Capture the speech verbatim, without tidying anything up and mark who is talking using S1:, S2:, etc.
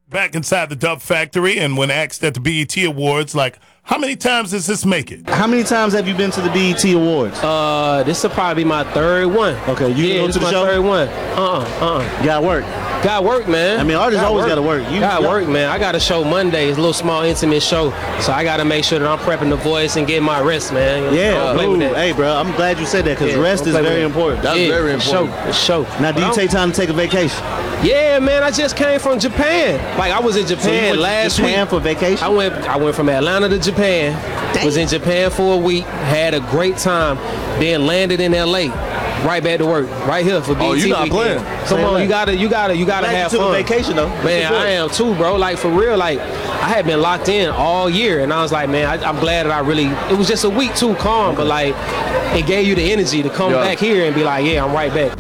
S1: Back inside the Dub Factory, and when asked at the B E T Awards, like, how many times does this make it?
S2: How many times have you been to the B E T Awards?
S3: Uh, this will probably be my third one.
S2: Okay, you
S3: yeah,
S2: go
S3: this
S2: to the
S3: my
S2: show?
S3: third one. Uh-uh, uh-uh.
S2: You got work.
S3: Got work, man.
S2: I mean, artists
S3: Gotta
S2: always
S3: work.
S2: got to work. You
S3: got
S2: got-
S3: work, man. I got a show Monday. It's a little small, intimate show, so I got to make sure that I'm prepping the voice and getting my rest, man.
S2: Yeah,
S3: Don't play with
S2: ooh,
S3: that.
S2: hey, bro, I'm glad you said that because
S3: Yeah,
S2: rest
S3: don't
S2: is
S3: play with
S2: very
S3: that.
S2: important.
S4: That's
S3: yeah,
S4: very
S3: for
S4: important.
S3: Show, for show.
S2: Now, do
S3: But
S2: you
S3: I'm-
S2: take time to take a vacation?
S3: Yeah, man. I just came from Japan. Like I was in
S2: So you
S3: Japan
S2: went to
S3: last
S2: Japan
S3: week.
S2: for vacation?
S3: I went. I went from Atlanta to Japan. Was in Japan for a week. Had a great time. Then landed in L A. Right back to work. Right here for B E T
S4: Oh, you not
S3: weekend.
S4: playing.
S3: Come
S2: Say
S3: on,
S2: less.
S3: you gotta, you gotta, you gotta
S2: Glad you
S3: have
S2: took a
S3: fun.
S2: vacation, though.
S3: Man, I am too, bro. Like for real. Like I had been locked in all year, and I was like, man, I, I'm glad that I really. It was just a week too calm, but like it gave you the energy to come
S4: Yeah.
S3: back here and be like, yeah, I'm right back.